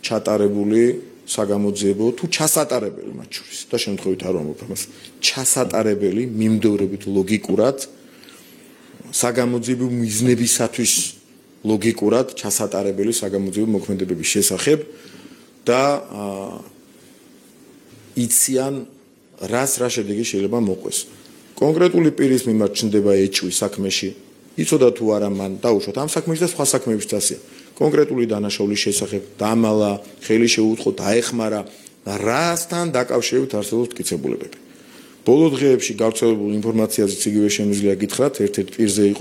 ჩატარებული საგამოძიებო თუ ჩასატარებელი მათ შორის და შემთხვევით არ ვამბობ ამას ჩასატარებელი მიმდევრებით ლოგიკურად საგამოძიებო მიზნებისათვის ლოგიკურად ჩასატარებელი საგამოძიებო მოქმედებების შესახებ და იციან რა შედეგი შეიძლება მოყვეს კონკრეტული პირის მიმართ ჩნდება ეჭვი საქმეში იცოდა თუ არა მან დაუშვათ ამ საქმეში და სხვა საქმეებშიც ასეა კონკრეტული დანაშაულის შესახებ დამალა ხელი შეუწყო დაეხმარა და რასთან დაკავშირებით არსებობს მტკიცებულებები ბოლო დღეებში გავრცელებულ ინფორმაციაზეც იგივე შემიძლია გითხრათ ერთ-ერთ პირზე